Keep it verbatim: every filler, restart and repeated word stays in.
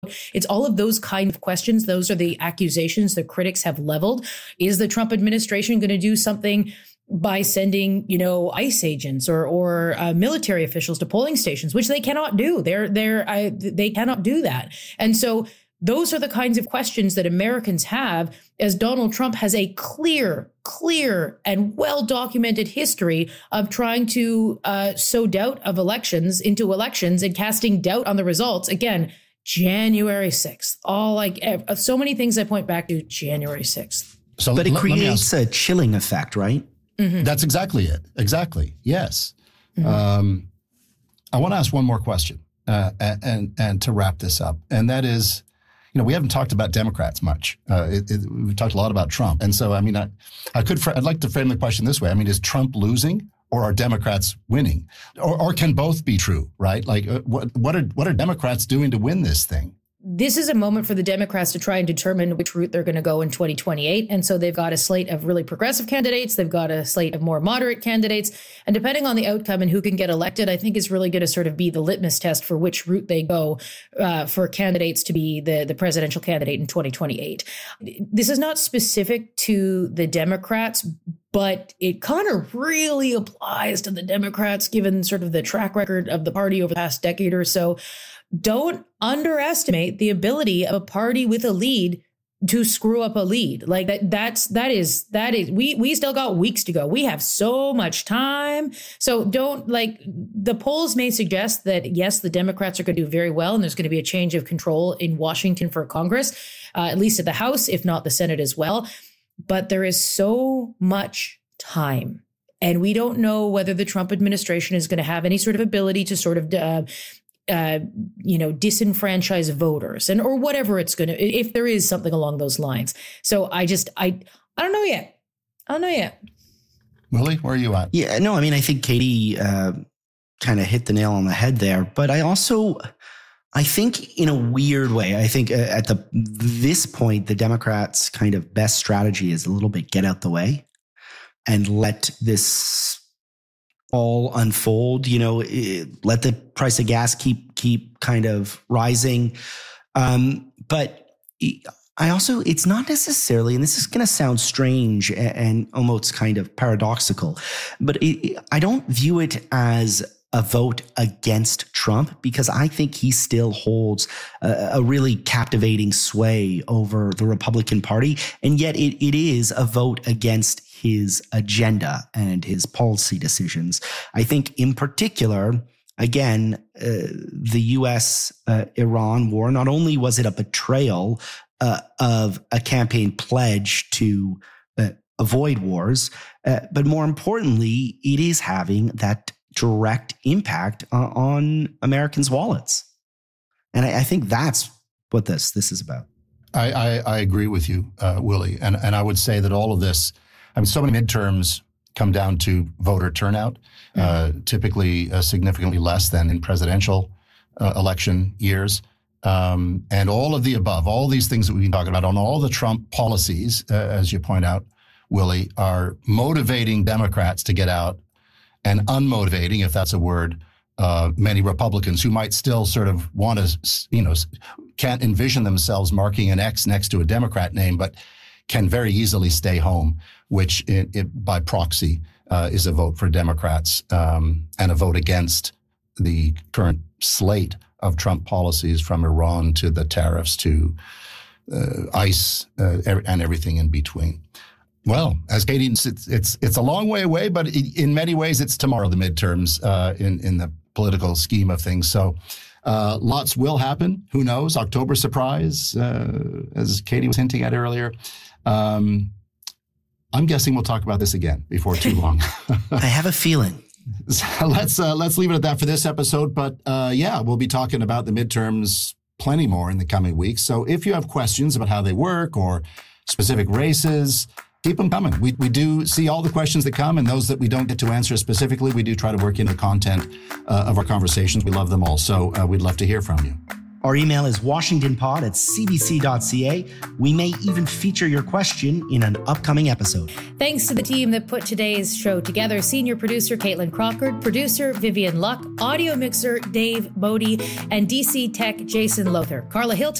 It's all of those kind of questions. Those are the accusations that critics have leveled. Is the Trump administration going to do something by sending, you know, ICE agents or or uh, military officials to polling stations, which they cannot do? They're they're I, they cannot do that. And so those are the kinds of questions that Americans have, as Donald Trump has a clear, clear and well-documented history of trying to uh, sow doubt of elections into elections and casting doubt on the results. Again, January sixth, all like so many things I point back to January sixth. So, but it let, creates let a chilling effect, right? Mm-hmm. That's exactly it. Exactly. Yes. Mm-hmm. Um, I want to ask one more question uh, and, and to wrap this up. And that is, you know, we haven't talked about Democrats much. Uh, it, it, we've talked a lot about Trump. And so, I mean, I, I could, I'd like to frame the question this way. I mean, is Trump losing or are Democrats winning? Or, or can both be true, right? Like, uh, what, what are, what are Democrats doing to win this thing? This is a moment for the Democrats to try and determine which route they're going to go in twenty twenty-eight. And so they've got a slate of really progressive candidates. They've got a slate of more moderate candidates. And depending on the outcome and who can get elected, I think is really going to sort of be the litmus test for which route they go uh, for candidates to be the, the presidential candidate in twenty twenty-eight. This is not specific to the Democrats, but it kind of really applies to the Democrats, given sort of the track record of the party over the past decade or so. Don't underestimate the ability of a party with a lead to screw up a lead. Like that, that's, that is, that is, we, we still got weeks to go. We have so much time. So don't like the polls may suggest that, yes, the Democrats are going to do very well. And there's going to be a change of control in Washington for Congress, uh, at least at the House, if not the Senate as well. But there is so much time. And we don't know whether the Trump administration is going to have any sort of ability to sort of, uh, Uh, you know, disenfranchise voters and or whatever it's going to, if there is something along those lines. So I just, I, I don't know yet. I don't know yet. Willie, where are you at? Yeah, no, I mean, I think Katie uh, kind of hit the nail on the head there. But I also, I think in a weird way, I think at the this point, the Democrats' kind of best strategy is a little bit get out the way and let this all unfold, you know, let the price of gas keep, keep kind of rising. Um, but I also, it's not necessarily, and this is going to sound strange and, and almost kind of paradoxical, but it, I don't view it as a vote against Trump because I think he still holds a, a really captivating sway over the Republican Party. And yet it, it is a vote against his agenda and his policy decisions. I think in particular, again, uh, the U S uh, Iran war, not only was it a betrayal uh, of a campaign pledge to uh, avoid wars, uh, but more importantly, it is having that direct impact uh, on Americans' wallets. And I, I think that's what this this is about. I, I, I agree with you, uh, Willie. And, and I would say that all of this, I mean, so many midterms come down to voter turnout, mm-hmm. uh, typically uh, significantly less than in presidential uh, election years. Um, and all of the above, all these things that we've been talking about on all the Trump policies, uh, as you point out, Willie, are motivating Democrats to get out and unmotivating, if that's a word, uh, many Republicans who might still sort of want to, you know, can't envision themselves marking an X next to a Democrat name, but can very easily stay home, which it, it, by proxy uh, is a vote for Democrats um, and a vote against the current slate of Trump policies, from Iran to the tariffs to uh, ICE uh, and everything in between. Well, as Katie, it's it's, it's a long way away, but in many ways it's tomorrow, the midterms uh, in, in the political scheme of things. So uh, lots will happen. Who knows? October surprise, uh, as Katie was hinting at earlier. Um, I'm guessing we'll talk about this again before too long. I have a feeling. So let's uh, let's leave it at that for this episode. But uh, yeah, we'll be talking about the midterms plenty more in the coming weeks. So if you have questions about how they work or specific races, keep them coming. We we do see all the questions that come, and those that we don't get to answer specifically, we do try to work into the content uh, of our conversations. We love them all. So uh, we'd love to hear from you. Our email is washingtonpod at c b c dot c a. We may even feature your question in an upcoming episode. Thanks to the team that put today's show together. Senior producer Caitlin Crockard, producer Vivian Luck, audio mixer Dave Bodie, and D C Tech Jason Lother. Carla Hilton